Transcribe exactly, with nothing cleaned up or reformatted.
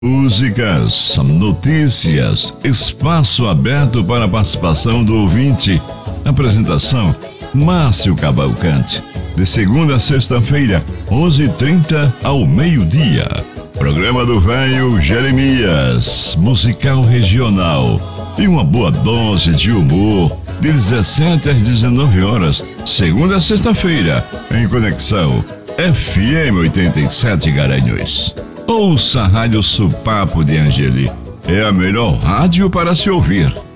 Músicas, notícias, espaço aberto para a participação do ouvinte. Apresentação: Márcio Cavalcante. De segunda a sexta-feira, onze e trinta ao meio-dia. Programa do Velho Jeremias, musical regional. E uma boa dose de humor, de dezessete às dezenove horas, segunda a sexta-feira, em Conexão F M oitenta e sete Garanhuns. Ouça a Rádio Supapo de Angeli. É a melhor rádio para se ouvir.